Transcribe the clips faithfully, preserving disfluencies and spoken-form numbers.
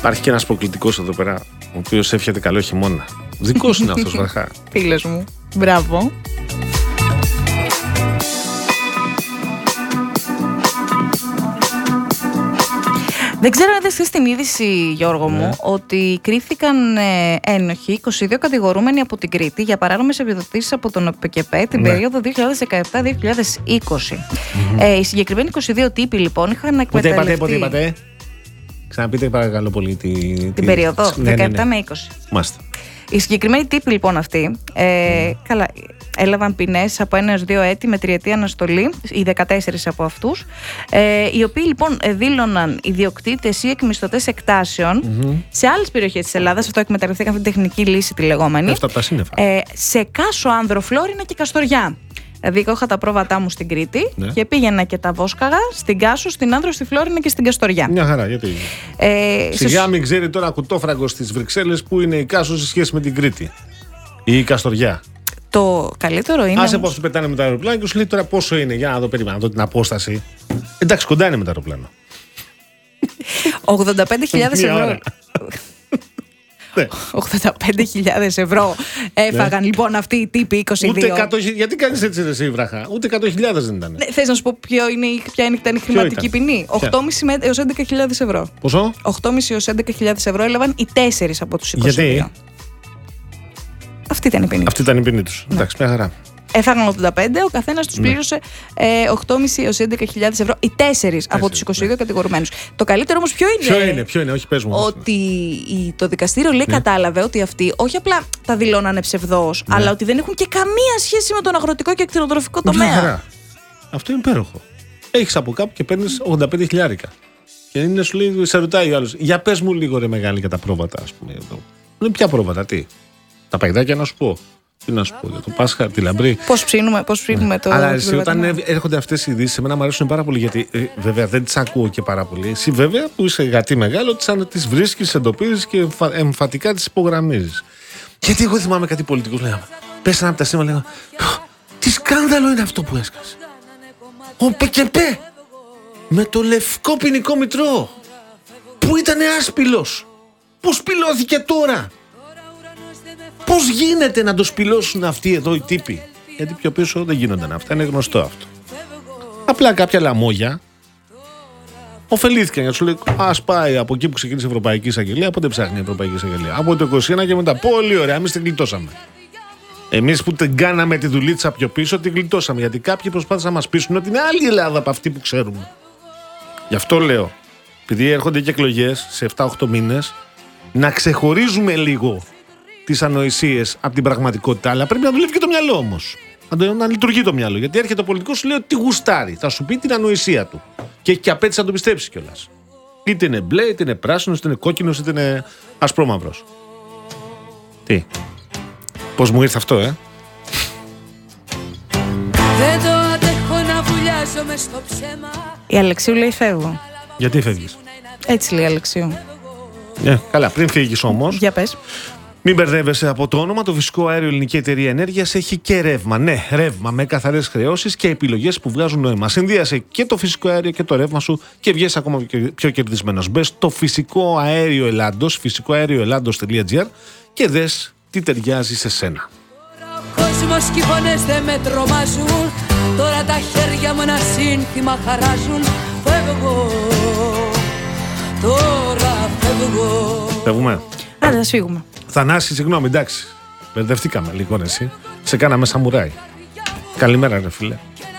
Υπάρχει και ένας προκλητικός εδώ πέρα, ο οποίος εύχεται καλό χειμώνα. Δικός είναι αυτός, Βραχά. Φίλος μου. Μπράβο. Δεν ξέρω αν είδες την είδηση, Γιώργο μου, ναι. ότι κρίθηκαν ε, ένοχοι είκοσι δύο κατηγορούμενοι από την Κρήτη για παράνομες επιδοτήσεις από τον ΟΠΚΕΠΕ την ναι. περίοδο δύο χιλιάδες δεκαεπτά δύο χιλιάδες είκοσι. Mm-hmm. Ε, οι συγκεκριμένοι είκοσι δύο τύποι λοιπόν είχαν εκμεταλλευτεί. Πότε είπατε, πότε είπατε. Ξαναπείτε παρακαλώ πολύ τη, την τη... περίοδο ναι, δεκαεπτά ναι, ναι. με είκοσι. Μάστε. Οι συγκεκριμένοι τύποι λοιπόν αυτοί ε, mm. καλά, έλαβαν ποινές από ένα έως δύο έτη με τριετή αναστολή, οι δεκατέσσερις από αυτούς, ε, οι οποίοι λοιπόν δήλωναν ιδιοκτήτες ή εκμισθωτές εκτάσεων mm-hmm. σε άλλες περιοχές της Ελλάδας. Αυτό εκμεταλλευτήκαν αυτή την τεχνική λύση τη λεγόμενη. Αυτά από τα σύννεφα. Ε, σε Κάσο, Άνδρο, Φλόρινα και Καστοριά. Δηλαδή, εγώ είχα τα πρόβατά μου στην Κρήτη ναι. και πήγαινα και τα βόσκαγα στην Κάσο, στην Άνδρο, στη Φλόρινα και στην Καστοριά. Μια χαρά, γιατί. Ε, Σιγά σε... μην ξέρει τώρα κουτόφραγκο στις Βρυξέλλες που είναι η Κάσο σε σχέση με την Κρήτη ή η Καστοριά. Το καλύτερο είναι. Άσε πώς πετάνε με το αεροπλάνο και σου λέει τώρα πόσο είναι. Για να δω, περίμενα, να δω την απόσταση. Εντάξει, κοντά είναι με το αεροπλάνο. ογδόντα πέντε χιλιάδες ευρώ. Ναι. ογδόντα πέντε χιλιάδες ευρώ έφαγαν ναι. λοιπόν αυτοί οι τύποι είκοσι δύο. Ούτε εκατό, γιατί κάνεις έτσι εσύ, Βραχά. Ούτε εκατό χιλιάδες δεν ήταν. Ναι, θες να σου πω ποιο είναι, ποια είναι, ήταν η χρηματική ποινή. οκτώ κόμμα πέντε έως έντεκα χιλιάδες ευρώ. Πόσο? οκτώ κόμμα πέντε έως έντεκα χιλιάδες ευρώ έλαβαν οι τέσσερις από τους είκοσι δύο. Γιατί? Αυτή ήταν η ποινή. Αυτή ήταν η ποινή τους. Ναι. Εντάξει, μια χαρά. Έφαγαν ογδόντα πέντε, ο καθένας τους πλήρωσε ε, οκτώ κόμμα πέντε έως έντεκα χιλιάδες ευρώ οι τέσσερις από τους είκοσι δύο ναι. κατηγορουμένους. Το καλύτερο όμως ποιο είναι? Ποιο είναι, ποιο είναι, όχι πες μου. Ότι το δικαστήριο λέει ναι. κατάλαβε ότι αυτοί όχι απλά τα δηλώνανε ψευδώς, ναι. αλλά ότι δεν έχουν και καμία σχέση με τον αγροτικό και κτηνοτροφικό τομέα. Μια χαρά. Αυτό είναι υπέροχο. Έχεις από κάπου και παίρνεις ογδόντα πέντε χιλιάρικα. Και είναι σου λέει, σε ρωτάει ο άλλος, για πες μου λίγο ρε μεγάλη για τα πρόβατα, ας πούμε. Εδώ. Είναι ποια πρόβατα, τι. Τα παγιδάκια να σου πω. Τι να σου πω για το Πάσχα, τη λαμπρή. Πώς ψήνουμε, πώς ψήνουμε το. Αλλά εσύ, όταν έρχονται αυτές οι ειδήσεις, εμένα μου αρέσουν πάρα πολύ γιατί ε, βέβαια δεν τις ακούω και πάρα πολύ. Εσύ βέβαια που είσαι γατί μεγάλο, τις βρίσκεις, εντοπίζεις και εμφατικά τις υπογραμμίζεις. Γιατί εγώ θυμάμαι κάτι πολιτικούς λέγαμε. Πέσανε από τα σήματα λέγαμε. Τι σκάνδαλο είναι αυτό που έσκασε. Ο ΠΚΠ με το λευκό ποινικό μητρό που ήταν άσπυλος. Πώς σπηλώθηκε τώρα. Πώς γίνεται να το σπηλώσουν αυτοί εδώ οι τύποι? Γιατί πιο πίσω δεν γίνονταν αυτά, είναι γνωστό αυτό. Απλά κάποια λαμόγια ωφελήθηκαν γιατί σου λέει ας πάει από εκεί που ξεκίνησε η Ευρωπαϊκή Εισαγγελία. Πότε ψάχνει η Ευρωπαϊκή Εισαγγελία? Από το είκοσι ένα και μετά. Πολύ ωραία, εμείς την γλιτώσαμε. Εμείς που την κάναμε τη δουλίτσα πιο πίσω, την γλιτώσαμε. Γιατί κάποιοι προσπάθησαν να μας πείσουν ότι είναι άλλη Ελλάδα από αυτή που ξέρουμε. Γι' αυτό λέω, επειδή έρχονται και εκλογές σε επτά οχτώ μήνες, να ξεχωρίζουμε λίγο τις ανοησίες από την πραγματικότητα. Αλλά πρέπει να δουλεύει και το μυαλό όμως. Να, να λειτουργεί το μυαλό. Γιατί έρχεται ο πολιτικός, σου λέει ότι γουστάρει. Θα σου πει την ανοησία του. Και έχει και απέτηση να το πιστέψει κιόλας. Είτε είναι μπλε, είτε είναι πράσινος, είτε είναι κόκκινος, είτε είναι ασπρόμαυρος. Τι. Πώς μου ήρθε αυτό, ε. Δεν το αντέχω να βουλιάζω μες στο ψέμα. Η Αλεξίου λέει φεύγω. Γιατί φεύγεις? Έτσι λέει η Αλεξίου. Ε, καλά, πριν φύγεις όμως. Για πες. Μην μπερδεύεσαι από το όνομα. Το φυσικό αέριο Ελληνική Εταιρεία Ενέργειας έχει και ρεύμα. Ναι, ρεύμα με καθαρές χρεώσεις και επιλογές που βγάζουν νόημα. Συνδύασε και το φυσικό αέριο και το ρεύμα σου και βγες ακόμα πιο κερδισμένος. Μπες στο φυσικό αέριο Ελλάδος, φυσικό αέριο ελλάδος τελεία τζι άρ και δες τι ταιριάζει σε σένα. Ο κόσμος και οι φωνές δεν με τρομάζουν. Τώρα τα χέρια μου ένα σύνθημα χαράζουν. Φεύγω, τώρα φεύγω. Φεύγουμε. Άντε, ας φύγουμε. Θανάση, συγγνώμη, εντάξει. Μπερδευτήκαμε λίγο εσύ. Σε κάναμε σαμουράι. Καλημέρα, ρε φίλε.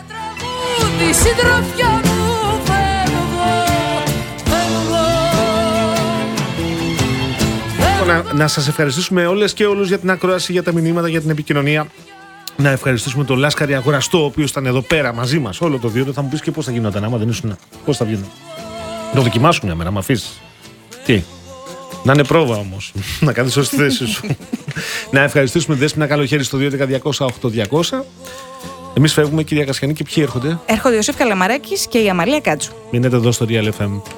Να, να σας ευχαριστήσουμε όλες και όλους για την ακρόαση, για τα μηνύματα, για την επικοινωνία. Να ευχαριστήσουμε τον Λάσκαρη Αγοραστό, ο οποίος ήταν εδώ πέρα μαζί μας όλο το δύο. Θα μου πεις και πώς θα γινόταν άμα δεν ήσουν. Πώς θα βγαίνουν. Το δοκιμάσουν μια μέρα, μ' αφήσεις. Τι. Να είναι πρόβα όμως. Να κάνεις ως τη θέση σου. Να ευχαριστήσουμε τη Δέσποινα Καλοχέρη στο δύο έντεκα διακόσια οκτώ διακόσια. Εμείς φεύγουμε, κυρία Κασιανή, και ποιοι έρχονται? Έρχονται ο Ιωσήφ Καλαμαράκης και η Αμαλία Κάτσου. Μείνετε εδώ στο Real εφ εμ.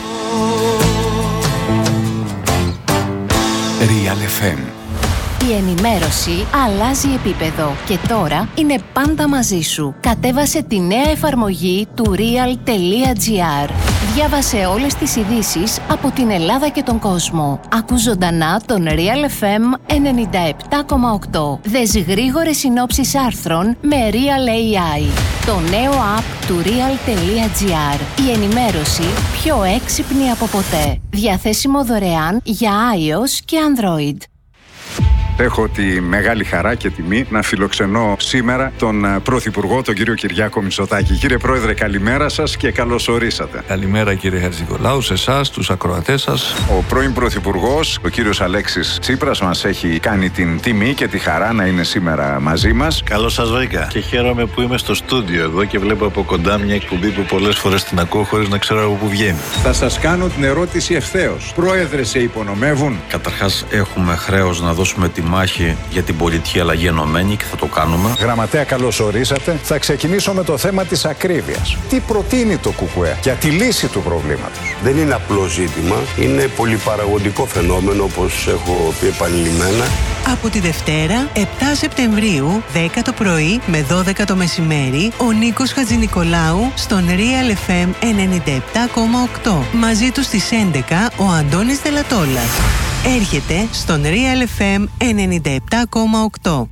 Real εφ εμ. Η ενημέρωση αλλάζει επίπεδο και τώρα είναι πάντα μαζί σου. Κατέβασε τη νέα εφαρμογή του real τελεία τζι άρ. Διάβασε όλες τις ειδήσεις από την Ελλάδα και τον κόσμο. Άκου ζωντανά τον Real εφ εμ ενενήντα επτά κόμμα οκτώ. Δες γρήγορες συνόψεις άρθρων με Real έι άι. Το νέο app του real.gr. Η ενημέρωση πιο έξυπνη από ποτέ. Διαθέσιμο δωρεάν για iOS και Android. Έχω τη μεγάλη χαρά και τιμή να φιλοξενώ σήμερα τον Πρωθυπουργό, τον κύριο Κυριάκο Μητσοτάκη. Κύριε Πρόεδρε, καλημέρα σας και καλώς ορίσατε. Καλημέρα κύριε Χατζηνικολάου, σε εσάς, τους ακροατές σας. Ο πρώην Πρωθυπουργός, ο κύριος Αλέξης Τσίπρας, μας έχει κάνει την τιμή και τη χαρά να είναι σήμερα μαζί μας. Καλώς σας βρήκα και χαίρομαι που είμαι στο στούντιο εδώ και βλέπω από κοντά μια εκπομπή που πολλές φορές την ακούω χωρίς να ξέρω από πού βγαίνει. Θα σας κάνω την ερώτηση ευθέως. Πρόεδρε, σε υπονομεύουν? Καταρχάς, έχουμε χρέος να δώσουμε τη μάχη για την πολιτική αλλαγή ενωμένη και θα το κάνουμε. Γραμματέα, καλώς ορίσατε. Θα ξεκινήσω με το θέμα της ακρίβειας. Τι προτείνει το ΚΚΕ για τη λύση του προβλήματος? Δεν είναι απλό ζήτημα, είναι πολυπαραγωγικό φαινόμενο, όπως έχω πει επανειλημμένα. Από τη Δευτέρα, επτά Σεπτεμβρίου, δέκα το πρωί με δώδεκα το μεσημέρι, ο Νίκος Χατζηνικολάου στον Real εφ εμ ενενήντα επτά κόμμα οκτώ. Μαζί του στις έντεκα ο Αντώνης Δελατόλας. Έρχεται στον Real εφ εμ ενενήντα επτά κόμμα οκτώ.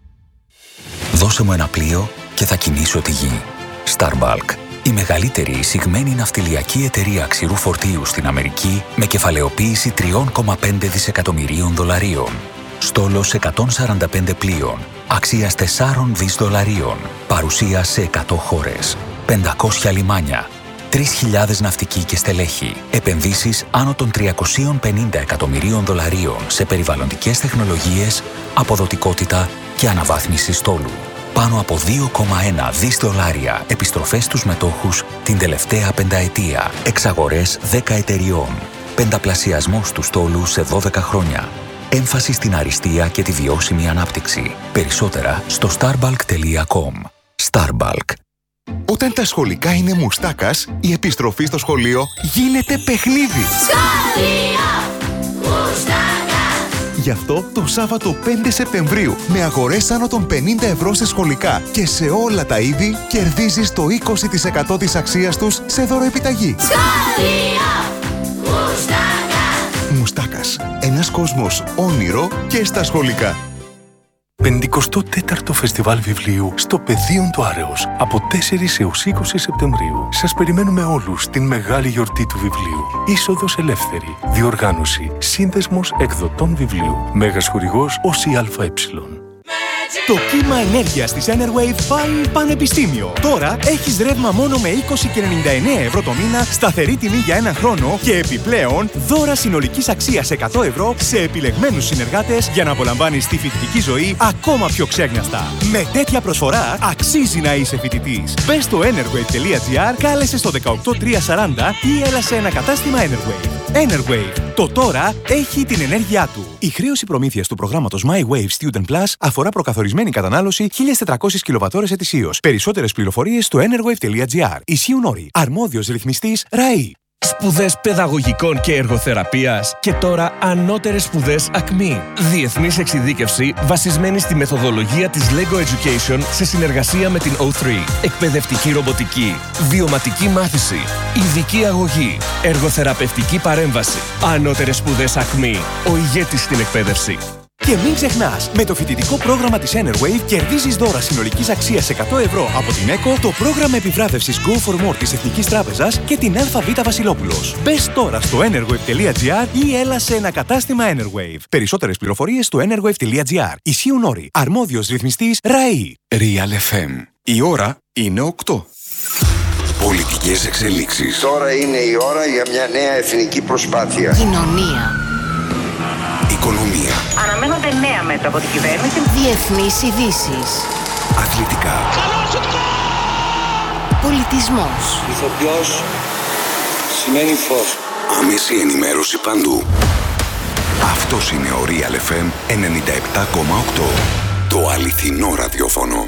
Δώσε μου ένα πλοίο και θα κινήσω τη γη. Starbulk, η μεγαλύτερη εισηγμένη ναυτιλιακή εταιρεία ξηρού φορτίου στην Αμερική με κεφαλαιοποίηση τρία κόμμα πέντε δισεκατομμυρίων δολαρίων. Στόλος εκατόν σαράντα πέντε πλοίων, αξίας τέσσερα δισεκατομμύρια δολαρίων, παρουσία σε εκατό χώρες, πεντακόσια λιμάνια, τρεις χιλιάδες ναυτικοί και στελέχη, επενδύσεις άνω των τριακόσια πενήντα εκατομμυρίων δολαρίων σε περιβαλλοντικές τεχνολογίες, αποδοτικότητα και αναβάθμιση στόλου. Πάνω από δύο κόμμα ένα δισεκατομμύρια δολάρια επιστροφές στους μετόχους την τελευταία πενταετία, εξαγορές δέκα εταιριών, πενταπλασιασμός του στόλου σε δώδεκα χρόνια. Έμφαση στην αριστεία και τη βιώσιμη ανάπτυξη. Περισσότερα στο starbulk τελεία com. Starbulk. Όταν τα σχολικά είναι μουστάκας, η επιστροφή στο σχολείο γίνεται παιχνίδι. Σχολείο Μουστάκα. Γι' αυτό το Σάββατο πέντε Σεπτεμβρίου, με αγορές άνω των πενήντα ευρώ σε σχολικά και σε όλα τα είδη, κερδίζεις το είκοσι τοις εκατό της αξίας τους σε δωροεπιταγή. Σχολείο Μουστάκα. Μουστάκας. Ένας κόσμος όνειρο και στα σχολικά. πενηκοστό τέταρτο Φεστιβάλ Βιβλίου στο Πεδίον του Άρεως από τέσσερις έως είκοσι Σεπτεμβρίου. Σας περιμένουμε όλους την μεγάλη γιορτή του βιβλίου. Είσοδος ελεύθερη. Διοργάνωση Σύνδεσμος Εκδοτών Βιβλίου. Μέγας χορηγός ο ΣΥΑΕ. Το κύμα ενέργειας της Enerwave πάει πανεπιστήμιο. Τώρα έχεις ρεύμα μόνο με είκοσι και ενενήντα εννέα ευρώ το μήνα, σταθερή τιμή για ένα χρόνο και επιπλέον δώρα συνολικής αξίας εκατό ευρώ σε επιλεγμένους συνεργάτες για να απολαμβάνεις τη φοιτητική ζωή ακόμα πιο ξέγνιαστα. Με τέτοια προσφορά αξίζει να είσαι φοιτητής. Μπες στο enerwave τελεία gr, κάλεσε στο δεκαοκτώ τριακόσια σαράντα ή έλα σε ένα κατάστημα Enerwave. Enerwave. Το τώρα έχει την ενέργειά του. Η χρέωση προμήθειας του προγράμματος My Wave Student Plus αφορά προκαθορισμένη κατανάλωση χίλιες τετρακόσιες κιλοβατώρες ετησίως. Περισσότερες πληροφορίες στο enerwave τελεία gr. Ισχύουν όροι. Αρμόδιος ρυθμιστής ΡΑΗ. Σπουδές παιδαγωγικών και εργοθεραπείας και τώρα ανώτερες σπουδές ΑΚΜΗ. Διεθνής εξειδίκευση βασισμένη στη μεθοδολογία της Lego Education σε συνεργασία με την ο θρι. Εκπαιδευτική ρομποτική, βιωματική μάθηση, ειδική αγωγή, εργοθεραπευτική παρέμβαση. Ανώτερες σπουδές ΑΚΜΗ. Ο ηγέτης στην εκπαίδευση. Και μην ξεχνάς, με το φοιτητικό πρόγραμμα της Enerwave κερδίζεις δώρα συνολικής αξίας εκατό ευρώ από την ΕΚΟ, το πρόγραμμα επιβράβευσης Go for More της Εθνικής Τράπεζας και την ΑΒ Βασιλόπουλος. Μπες τώρα στο enerwave τελεία gr ή έλα σε ένα κατάστημα Enerwave. Περισσότερες πληροφορίες στο enerwave τελεία gr. Ισχύουν όροι. Αρμόδιος ρυθμιστής ΡΑΗ. Real εφ εμ. Η ώρα είναι οκτώ. Πολιτικές εξελίξεις. Τώρα είναι η ώρα για μια νέα εθνική προσπάθεια. Κοινωνία. Οικονομία. Αναμένονται νέα μέτρα από την κυβέρνηση. Διεθνείς ειδήσεις. Αθλητικά. Πολιτισμός. Ηθοποιός σημαίνει φως. Άμεση ενημέρωση παντού. Αυτός είναι ο Real εφ εμ ενενήντα επτά κόμμα οκτώ. Το αληθινό ραδιόφωνο.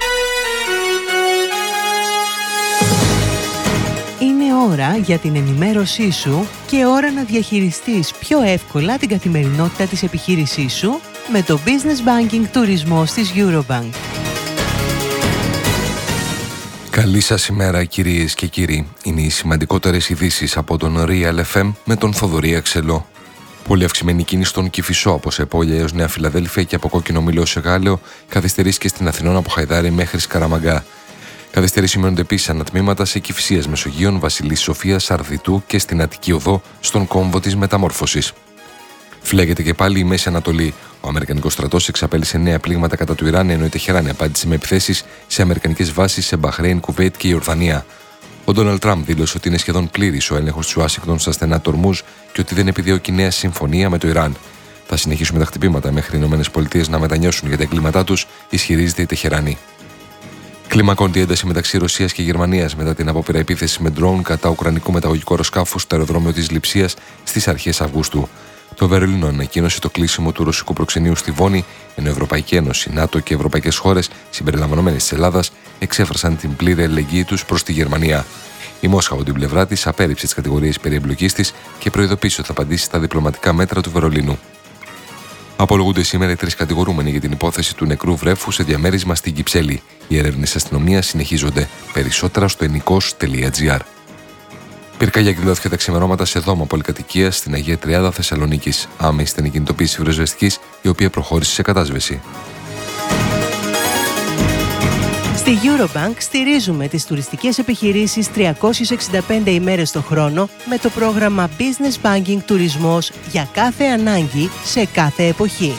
Είναι ώρα για την ενημέρωσή σου και ώρα να διαχειριστείς πιο εύκολα την καθημερινότητα της επιχείρησής σου με το Business Banking Τουρισμός της Eurobank. Καλή σας ημέρα κυρίες και κύριοι. Είναι οι σημαντικότερες ειδήσεις από τον Real εφ εμ με τον Θοδωρή Αξελό. Πολύ αυξημένη κίνηση στον Κηφισό από Σεπόλια έως Νέα Φιλαδέλφια και από Κόκκινο Μήλο έως Εγάλεο, καθυστερήσει και στην Αθηνών από Χαϊδάρη μέχρι Σκαραμαγκά. Καθυστερήσεις σημαίνονται επίσης ανατμήματα σε Κηφισίας Μεσογείων, Βασιλής Σοφίας, Αρδιτού και στην Αττική Οδό στον κόμβο της Μεταμόρφωσης. Φλέγεται και πάλι η Μέση Ανατολή. Ο Αμερικανικός στρατός εξαπέλυσε νέα πλήγματα κατά του Ιράν, ενώ η Τεχεράνη απάντησε με επιθέσεις σε αμερικανικές βάσεις σε Μπαχρέιν, Κουβέιτ και Ιορδανία. Ο Ντόναλντ Τραμπ δήλωσε ότι είναι σχεδόν πλήρης ο έλεγχος της Ουάσιγκτον στα στενά του Ορμούζ και ότι δεν επιδιώκει νέα συμφωνία με το Ιράν. Θα συνεχίσουμε τα χτυπήματα μέχρι οι ΗΠΑ να μετανιώσουν για τα εγκλήματά τους, ισχυρίζεται η Τεχεράνη. Κλιμακώνεται η ένταση μεταξύ Ρωσίας και Γερμανίας μετά την απόπειρα επίθεση με ντρόουν κατά ουκρανικού μεταγωγικού αεροσκάφου στο αεροδρόμιο της Λειψίας στις αρχές Αυγούστου. Το Βερολίνο ανακοίνωσε το κλείσιμο του ρωσικού προξενείου στη Βόνη, ενώ η Ευρωπαϊκή Ένωση, ΝΑΤΟ και ευρωπαϊκές χώρες, συμπεριλαμβανομένες της Ελλάδας, εξέφρασαν την πλήρη αλληλεγγύη τους προς τη Γερμανία. Η Μόσχα από την πλευρά της απέρριψε τις κατηγορίες περί εμπλοκής της και προειδοποίησε ότι θα απαντήσει στα διπλωματικά μέτρα του Βερολίνου. Απολογούνται σήμερα οι τρεις κατηγορούμενοι για την υπόθεση του νεκρού βρέφου σε διαμέρισμα στην Κυψέλη. Οι έρευνες αστυνομίας συνεχίζονται. Περισσότερα στο ενικός τελεία τζι άρ. Πυρκαγιά εκδηλώθηκε τα ξημερώματα σε δώμα πολυκατοικίας στην Αγία Τριάδα Θεσσαλονίκης. Άμεση ήταν η κινητοποίηση πυροσβεστικής, η οποία προχώρησε σε κατάσβεση. Στη Eurobank στηρίζουμε τις τουριστικές επιχειρήσεις τριακόσιες εξήντα πέντε ημέρες το χρόνο με το πρόγραμμα Business Banking Τουρισμός για κάθε ανάγκη σε κάθε εποχή.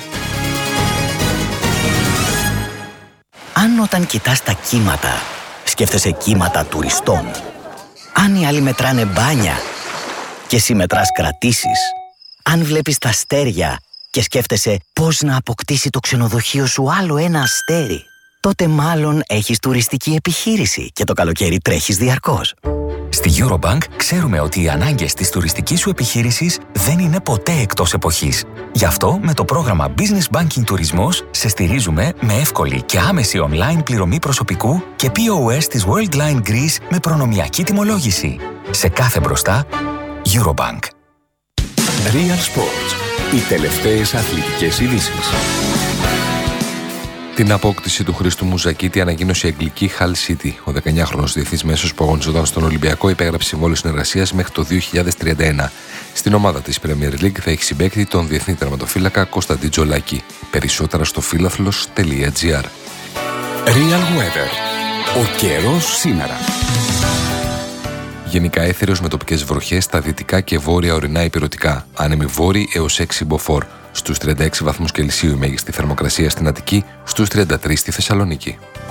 Αν όταν κοιτάς τα κύματα, σκέφτεσαι κύματα τουριστών. Αν οι άλλοι μετράνε μπάνια και εσύ μετράς κρατήσεις. Αν βλέπεις τα αστέρια και σκέφτεσαι πώς να αποκτήσει το ξενοδοχείο σου άλλο ένα αστέρι, τότε μάλλον έχεις τουριστική επιχείρηση και το καλοκαίρι τρέχεις διαρκώς. Στη Eurobank ξέρουμε ότι οι ανάγκες της τουριστικής σου επιχείρησης δεν είναι ποτέ εκτός εποχής. Γι' αυτό με το πρόγραμμα Business Banking Τουρισμός σε στηρίζουμε με εύκολη και άμεση online πληρωμή προσωπικού και πι ο ες της Worldline Greece με προνομιακή τιμολόγηση. Σε κάθε μπροστά, Eurobank. Real Sports. Οι τελευταίες αθλητικές ειδήσεις. Την απόκτηση του Χρήστου Μουζακίτη ανακοίνωσε η αγγλική Hull City. Ο δεκαεννιάχρονος διεθνής μέσος που αγωνιζόταν στον Ολυμπιακό υπέγραψε συμβόλαιο συνεργασίας μέχρι το δύο χιλιάδες τριάντα ένα. Στην ομάδα της Premier League θα έχει συμπαίκτη τον διεθνή τερματοφύλακα Κωνσταντίν Τζολάκη. Περισσότερα στο φίλαθλος τελεία τζι άρ. Real Weather. Ο καιρός σήμερα. Γενικά έθερος με τοπικές βροχές στα δυτικά και βόρεια ορεινά ηπειρωτικά. Άνεμοι βόρειοι έως έξι μποφόρ. Στους τριάντα έξι βαθμούς Κελσίου η μέγιστη θερμοκρασία στην Αττική, στους τριάντα τρεις στη Θεσσαλονίκη.